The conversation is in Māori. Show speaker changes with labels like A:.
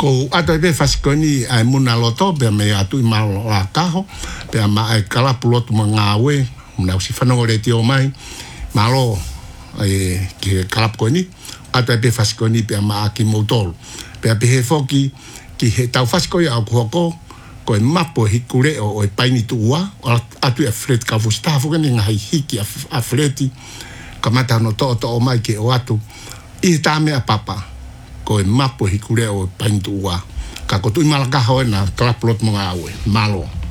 A: Ko ato be fasikoni ai muna loto be me atu I malo la kaho be ma ai kala pulotu mangawe na usi fanongo le tio mai malo ki kala koni ato be fasikoni be ma aki motol be be he foki ki he tau fasikoi au ko ko mapo hikure o paini tua atu e fret ka fusta fo ni ngai hiki a freti kamata no to o mai ke o atu I tame a papa ko mapo hikure o paini tua ka ko tu malaka ho na klaplot mo ngawe malo